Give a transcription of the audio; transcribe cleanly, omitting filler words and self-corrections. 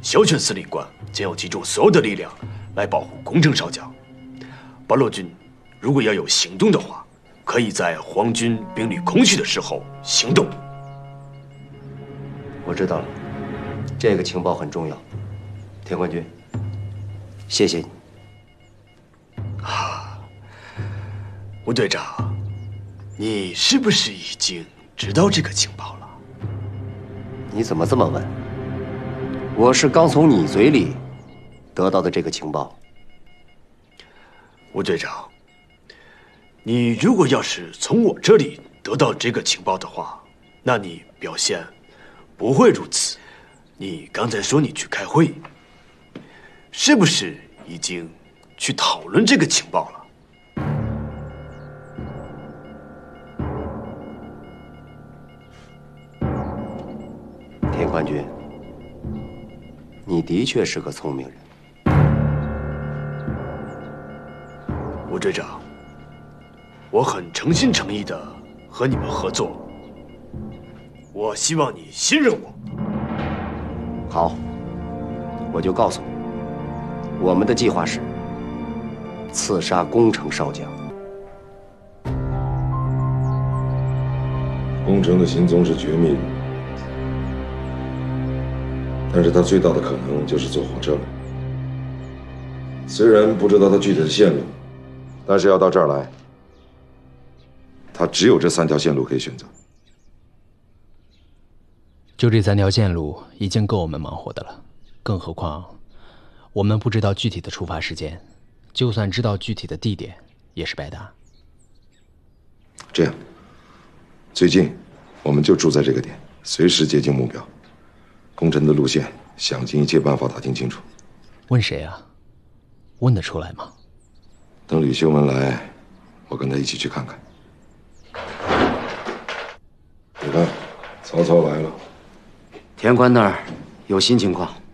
萧全司令官将要集中所有的力量来保护宫城少将。八路军如果要有行动的话，可以在皇军兵力空虚的时候行动。 我知道了，这个情报很重要。田冠军，谢谢你。 吴队长，你是不是已经知道这个情报了？ 你怎么这么问？我是刚从你嘴里得到的这个情报。 吴队长，你如果要是从我这里得到这个情报的话，那你表现不会如此。你刚才说你去开会，是不是已经去讨论这个情报了？ 田冠军，你的确是个聪明人。 吴队长，我很诚心诚意的和你们合作，我希望你信任我。 好，我就告诉你，我们的计划是刺杀宫城少将。 宫城的行踪是绝密的，但是他最大的可能就是坐火车了。虽然不知道他具体的线路，但是要到这儿来，他只有这3条线路可以选择。 就这3条线路已经够我们忙活的了，更何况我们不知道具体的出发时间，就算知道具体的地点也是白搭。 这样，最近我们就住在这个点，随时接近目标。攻城的路线，想尽一切办法打听清楚。 问谁啊？问得出来吗？ 等李修文来，我跟他一起去看看。你看，曹操来了。 田官那儿有新情况。